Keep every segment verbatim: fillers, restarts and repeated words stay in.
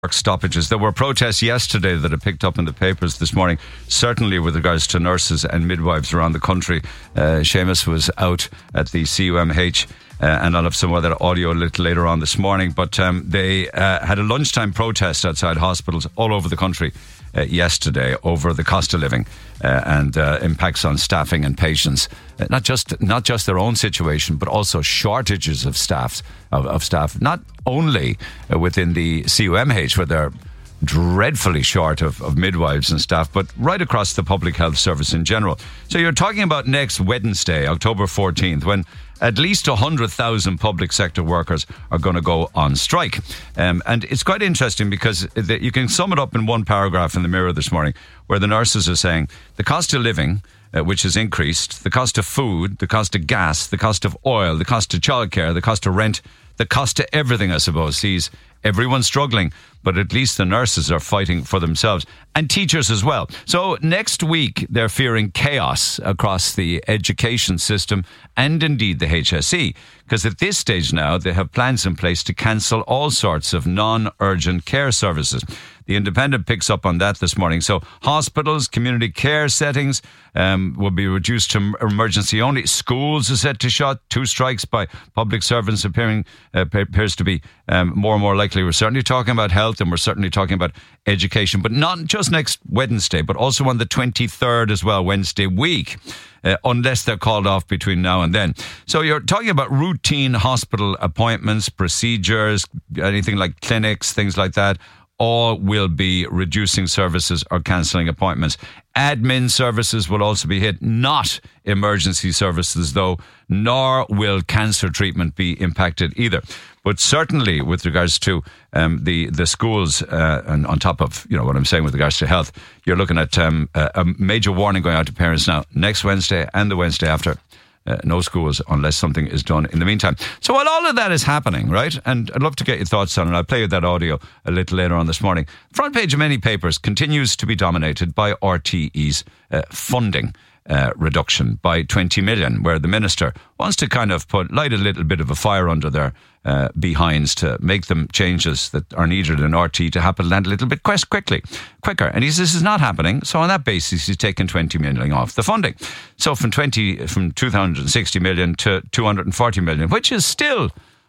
work stoppages. There were protests yesterday that I picked up in the papers this morning, certainly with regards to nurses and midwives around the country. Uh, Seamus was out at the C U M H, uh, and I'll have some other audio a little later on this morning, but um, they uh, had a lunchtime protest outside hospitals all over the country uh, yesterday over the cost of living uh, and uh, impacts on staffing and patients. Uh, not just not just their own situation, but also shortages of staff, of, of staff, not only uh, within the C U M H, where they're dreadfully short of, of midwives and staff, but right across the public health service in general. So you're talking about next Wednesday, October fourteenth, when at least one hundred thousand public sector workers are going to go on strike. Um, and it's quite interesting because the, you can sum it up in one paragraph in the Mirror this morning, where the nurses are saying the cost of living, uh, which has increased, the cost of food, the cost of gas, the cost of oil, the cost of childcare, the cost of rent, the cost of everything, I suppose, sees everyone struggling, but at least the nurses are fighting for themselves, and teachers as well. So next week, they're fearing chaos across the education system and indeed the H S E, because at this stage now, they have plans in place to cancel all sorts of non-urgent care services. The Independent picks up on that this morning. So hospitals, community care settings um, will be reduced to emergency only. Schools are set to shut. Two strikes by public servants appearing uh, appears to be um, more and more likely. We're certainly talking about health, and we're certainly talking about education, but not just next Wednesday, but also on the twenty-third as well, Wednesday week. Uh, unless they're called off between now and then. So you're talking about routine hospital appointments, procedures, anything like clinics, things like that. All will be reducing services or cancelling appointments. Admin services will also be hit, not emergency services though, nor will cancer treatment be impacted either. But certainly with regards to um, the, the schools, uh, and on top of, you know, what I'm saying with regards to health, you're looking at um, a, a major warning going out to parents now, next Wednesday and the Wednesday after. Uh, no schools unless something is done in the meantime. So while all of that is happening, right, and I'd love to get your thoughts on it, I'll play you that audio a little later on this morning. Front page of many papers continues to be dominated by R T E's uh, funding uh, reduction by twenty million, where the minister wants to kind of put light a little bit of a fire under their uh, behinds to make them changes that are needed in R T to happen a little bit quest quickly, quicker. And he says this is not happening. So on that basis, he's taken twenty million off the funding. So from twenty, from two hundred sixty million to two hundred forty million, which is still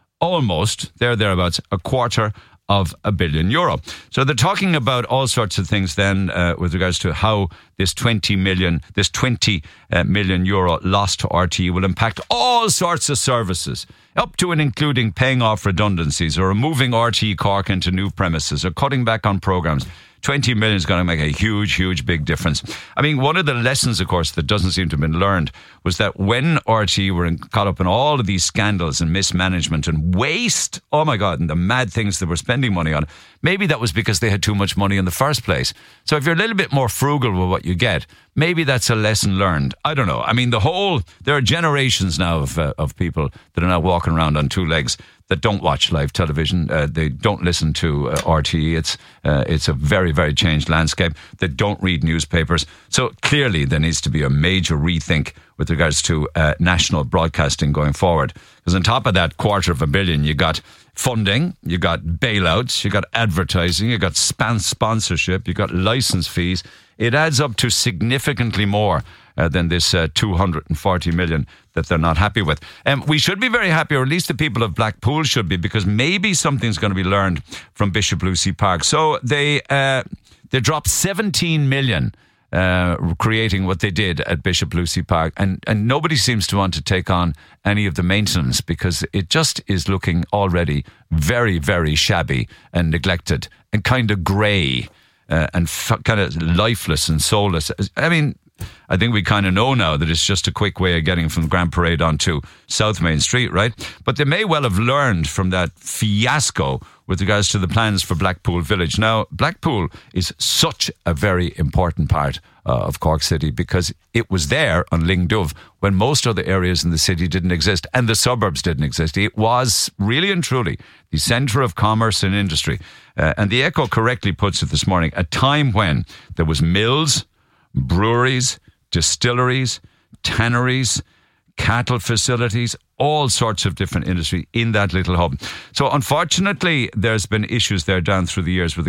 almost there, thereabouts, a quarter of a billion euro. So they're talking about all sorts of things then uh, with regards to how this twenty million, this twenty uh, million euro loss to R T E will impact all sorts of services, up to and including paying off redundancies or moving R T E Cork into new premises or cutting back on programs. twenty million is going to make a huge, huge, big difference. I mean, one of the lessons, of course, that doesn't seem to have been learned was that when R T E were in, caught up in all of these scandals and mismanagement and waste, oh my God, and the mad things they were spending money on, maybe that was because they had too much money in the first place. So if you're a little bit more frugal with what you get, maybe that's a lesson learned. I don't know. I mean, the whole, there are generations now of uh, of people that are now walking around on two legs that don't watch live television. Uh, they don't listen to uh, R T E. It's uh, it's a very, very changed landscape. They don't read newspapers. So clearly there needs to be a major rethink with regards to uh, national broadcasting going forward. Because on top of that quarter of a billion, you got funding, you got bailouts, you got advertising, you got span- sponsorship, you got license fees. It adds up to significantly more uh, than this uh, two hundred forty million that they're not happy with. Um, we should be very happy, or at least the people of Blackpool should be, because maybe something's going to be learned from Bishop Lucy Park. So they uh, they dropped seventeen million uh, creating what they did at Bishop Lucy Park, and, and nobody seems to want to take on any of the maintenance because it just is looking already very, very shabby and neglected and kind of grey. Uh, and f- kind of lifeless and soulless. I mean, I think we kind of know now that it's just a quick way of getting from Grand Parade onto South Main Street, right? But they may well have learned from that fiasco with regards to the plans for Blackpool Village. Now, Blackpool is such a very important part uh, of Cork City because it was there on Lingdove when most other areas in the city didn't exist and the suburbs didn't exist. It was really and truly the centre of commerce and industry. Uh, and the Echo correctly puts it this morning, a time when there was mills, breweries, distilleries, tanneries, cattle facilities, all sorts of different industry in that little hub. So unfortunately, there's been issues there down through the years with